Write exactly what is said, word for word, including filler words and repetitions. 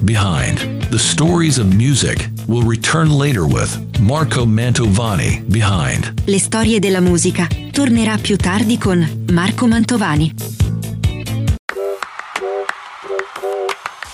Behind the Stories of Music will return later with Marco Mantovani. Behind Le storie della musica tornerà più tardi con Marco Mantovani.